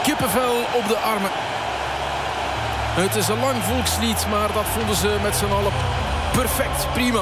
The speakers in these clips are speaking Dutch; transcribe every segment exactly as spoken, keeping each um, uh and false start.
kippenvel op de armen. Het is een lang volkslied, maar dat vonden ze met z'n allen perfect, prima.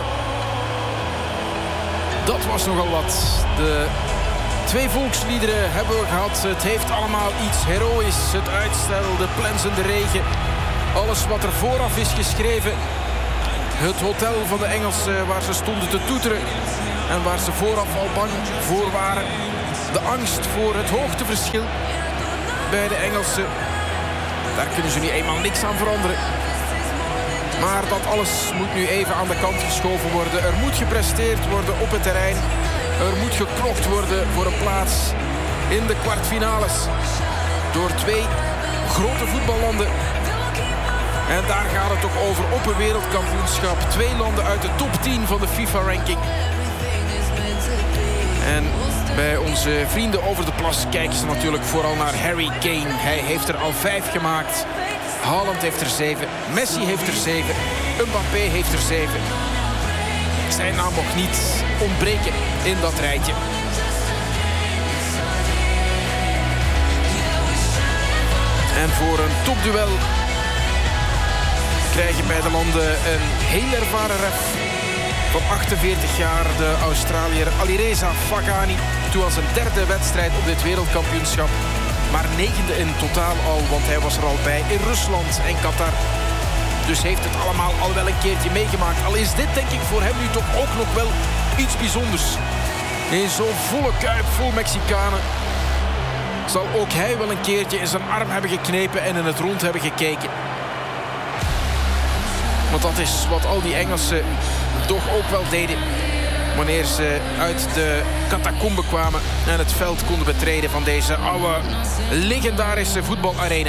Dat was nogal wat. De twee volksliederen hebben we gehad. Het heeft allemaal iets heroïs. Het uitstel, de plensende regen. Alles wat er vooraf is geschreven. Het hotel van de Engelsen waar ze stonden te toeteren. En waar ze vooraf al bang voor waren. De angst voor het hoogteverschil bij de Engelsen. Daar kunnen ze nu eenmaal niks aan veranderen. Maar dat alles moet nu even aan de kant geschoven worden. Er moet gepresteerd worden op het terrein. Er moet geknokt worden voor een plaats in de kwartfinales. Door twee grote voetballanden. En daar gaat het ook over op een wereldkampioenschap. Twee landen uit de top tien van de FIFA-ranking. En bij onze vrienden over de plas kijken ze natuurlijk vooral naar Harry Kane. Hij heeft er al vijf gemaakt. Haaland heeft er zeven. Messi heeft er zeven. Mbappé heeft er zeven. Zijn naam mag niet ontbreken in dat rijtje. En voor een topduel krijgen beide landen een heel ervaren ref van achtenveertig jaar, de Australiër Alireza Faghani. Toe als een derde wedstrijd op dit wereldkampioenschap. Maar negende in totaal al, want hij was er al bij in Rusland en Qatar. Dus heeft het allemaal al wel een keertje meegemaakt. Al is dit denk ik voor hem nu toch ook nog wel iets bijzonders. In zo'n volle kuip, vol Mexicanen, zal ook hij wel een keertje in zijn arm hebben geknepen en in het rond hebben gekeken. Want dat is wat al die Engelsen toch ook wel deden wanneer ze uit de catacombe kwamen en het veld konden betreden van deze oude legendarische voetbalarena.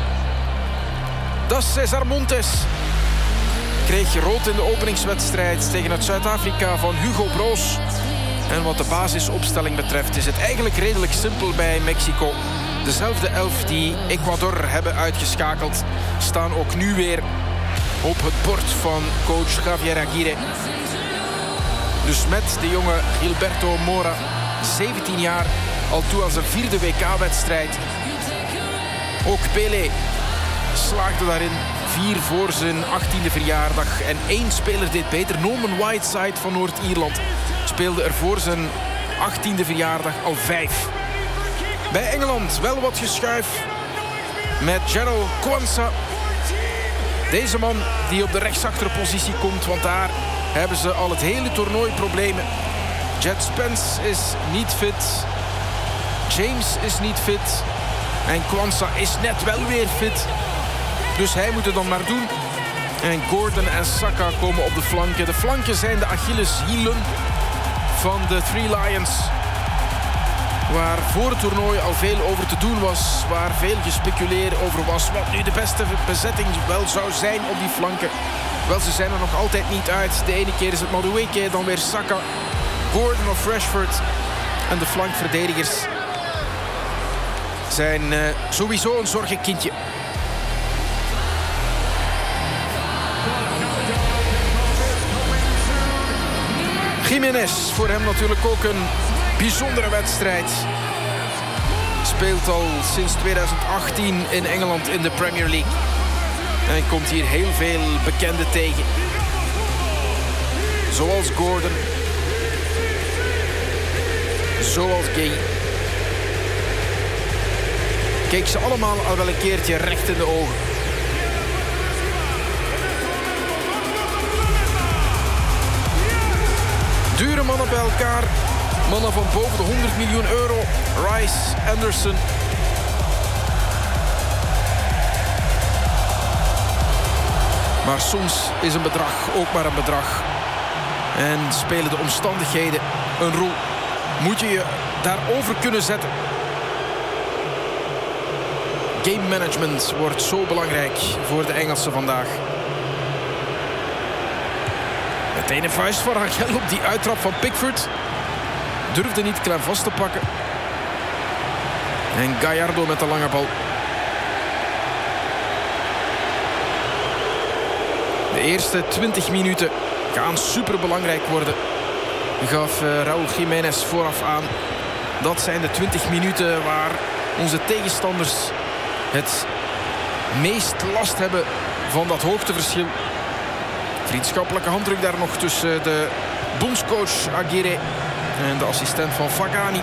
Das César Montes kreeg rood in de openingswedstrijd tegen het Zuid-Afrika van Hugo Broos. En wat de basisopstelling betreft is het eigenlijk redelijk simpel bij Mexico. Dezelfde elf die Ecuador hebben uitgeschakeld staan ook nu weer op het bord van coach Javier Aguirre. Dus met de jonge Gilberto Mora, zeventien jaar, al toe als een vierde W K-wedstrijd. Ook Pelé slaagde daarin, vier voor zijn achttiende verjaardag. En één speler deed beter, Norman Whiteside van Noord-Ierland speelde er voor zijn achttiende verjaardag al vijf. Bij Engeland wel wat geschuif met Gerald Quansah. Deze man die op de rechtsachterpositie komt, want daar hebben ze al het hele toernooi problemen. Jet Spence is niet fit. James is niet fit. En Quansah is net wel weer fit. Dus hij moet het dan maar doen. En Gordon en Saka komen op de flanken. De flanken zijn de Achilleshielen van de Three Lions. Waar voor het toernooi al veel over te doen was. Waar veel gespeculeerd over was. Wat nu de beste bezetting wel zou zijn op die flanken. Wel, ze zijn er nog altijd niet uit. De ene keer is het Madueke, dan weer Saka, Gordon of Rashford. En de flankverdedigers zijn uh, sowieso een zorgenkindje. Jiménez, voor hem natuurlijk ook een bijzondere wedstrijd. Speelt al sinds tweeduizend achttien in Engeland in de Premier League. En komt hier heel veel bekenden tegen. Zoals Gordon. Zoals Gay. Keek ze allemaal al wel een keertje recht in de ogen. Dure mannen bij elkaar. Mannen van boven de honderd miljoen euro. Rice, Anderson. Maar soms is een bedrag ook maar een bedrag. En spelen de omstandigheden een rol. Moet je je daarover kunnen zetten. Game management wordt zo belangrijk voor de Engelsen vandaag. Meteen een vuist van Rangel op die uittrap van Pickford. Durfde niet klem vast te pakken. En Gallardo met de lange bal. De eerste twintig minuten gaan superbelangrijk worden. Gaf uh, Raúl Jiménez vooraf aan. Dat zijn de twintig minuten waar onze tegenstanders het meest last hebben van dat hoogteverschil. Vriendschappelijke handdruk daar nog tussen de bondscoach Aguirre en de assistent van Fagani.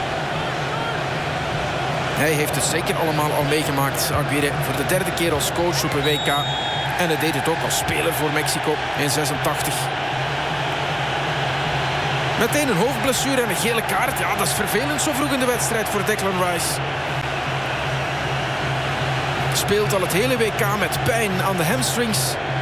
Hij heeft het zeker allemaal al meegemaakt, Aguirre, voor de derde keer als coach op een W K. En hij deed het ook als speler voor Mexico in zesentachtig. Meteen een hoofdblessure en een gele kaart. Ja, dat is vervelend zo vroeg in de wedstrijd voor Declan Rice. Speelt al het hele W K met pijn aan de hamstrings.